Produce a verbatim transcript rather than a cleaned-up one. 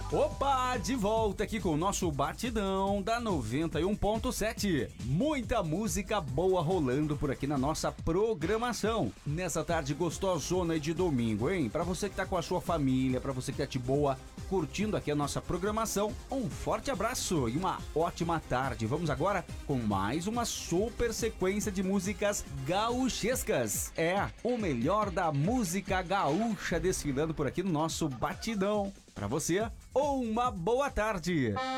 Opa, de volta aqui com o nosso batidão da noventa e um ponto sete. Muita música boa rolando por aqui na nossa programação. Nessa tarde gostosona de domingo, hein? Pra você que tá com a sua família, pra você que tá de boa, curtindo aqui a nossa programação, um forte abraço e uma ótima tarde. Vamos agora com mais uma super sequência de músicas gaúchescas. É, o melhor da música gaúcha desfilando por aqui no nosso batidão. Pra você, uma boa tarde.